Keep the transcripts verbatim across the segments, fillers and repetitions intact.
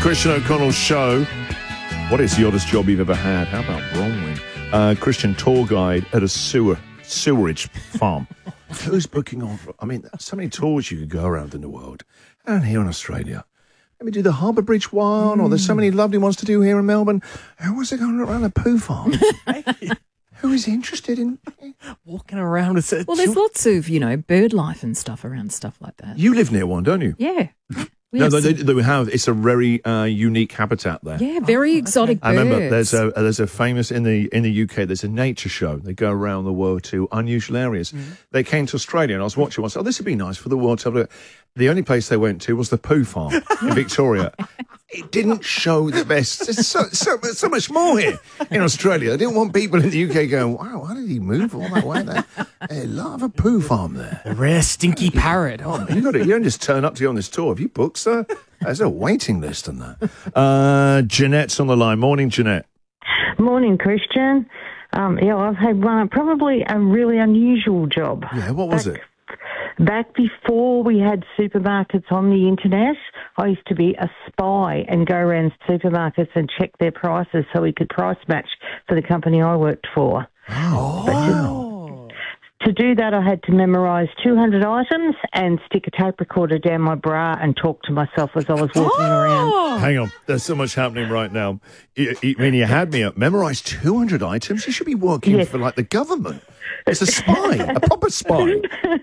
Christian O'Connell's show. What is the oddest job you've ever had? How about Bronwyn? Uh, Christian, tour guide at a sewer sewerage farm. Who's booking on? I mean, so many tours you could go around in the world. And here in Australia. Let me do the Harbour Bridge one, mm. or there's so many lovely ones to do here in Melbourne. Who wants to go around a poo farm? Who is interested in walking around? With well, there's lots of, you know, bird life and stuff around stuff like that. You live near one, don't you? Yeah. No, they, they have. It's a very uh, unique habitat there. Yeah, very oh, exotic okay. birds. I remember there's a there's a famous in the in the U K. There's a nature show. They go around the world to unusual areas. Mm-hmm. They came to Australia, and I was watching one. I said, "Oh, this would be nice for the world to have a look." The only place they went to was the poo farm in Victoria. It didn't show the best. There's so, so, so much more here in Australia. They didn't want people in the U K going, wow, why did he move all that way there? They love a poo farm there. A rare stinky parrot. Oh, you got to, you don't just turn up to go on this tour. Have you booked, sir? There's a waiting list on that. Uh, Jeanette's on the line. Morning, Jeanette. Morning, Christian. Um, yeah, I've had one, probably a really unusual job. Yeah, what was back, it? Back before we had supermarkets on the internet, I used to be a spy and go around supermarkets and check their prices so we could price match for the company I worked for. Oh, wow. To, to do that, I had to memorise two hundred items and stick a tape recorder down my bra and talk to myself as I was walking oh. around. Hang on, there's so much happening right now. You, you, I mean, you had me up. Memorise two hundred items? You should be working yes. for, like, the government. It's a spy, a proper spy.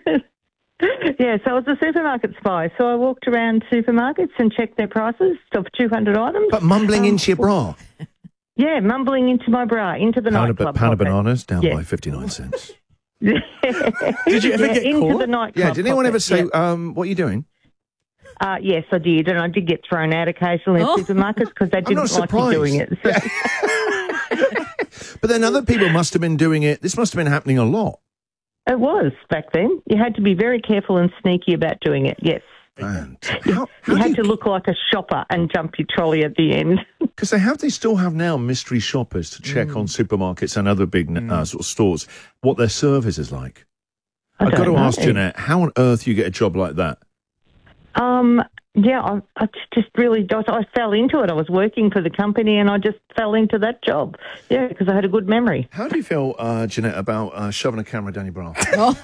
Yeah, so I was a supermarket spy. So I walked around supermarkets and checked their prices of two hundred items. But mumbling um, into your bra? Yeah, mumbling into my bra, into the pound nightclub. Of, pound of bananas, down yeah. by fifty-nine cents. Did you ever yeah, get into caught? the nightclub? Yeah, did anyone pocket. ever say, yeah. um, what are you doing? Uh, yes, I did, and I did get thrown out occasionally oh. in supermarkets because they didn't like me doing it. So. Yeah. But then other people must have been doing it. This must have been happening a lot. It was back then. You had to be very careful and sneaky about doing it, yes. Man, you, how, how you had you... to look like a shopper and jump your trolley at the end. Because they have, they still have now mystery shoppers to check mm. on supermarkets and other big mm. uh, sort of stores what their service is like. I I've got to know. ask Jeanette, how on earth do you get a job like that? Um, yeah, I, I just really, I, I fell into it. I was working for the company and I just fell into that job. Yeah, because I had a good memory. How do you feel, uh, Jeanette, about uh, shoving a camera down your bra?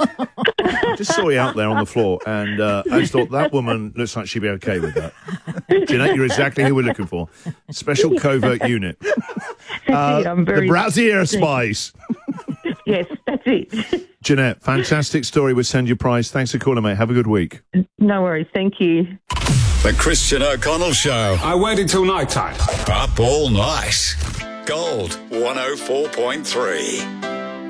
I just saw you out there on the floor and uh, I just thought that woman looks like she'd be okay with that. Jeanette, you're exactly who we're looking for. Special covert unit. Uh, I'm very the Brassiere Spies. Yes, that's it. Jeanette, fantastic story. We'll send you a prize. Thanks for calling, mate. Have a good week. No worries. Thank you. The Christian O'Connell Show. I waited till night time. Up all night. Gold one oh four point three.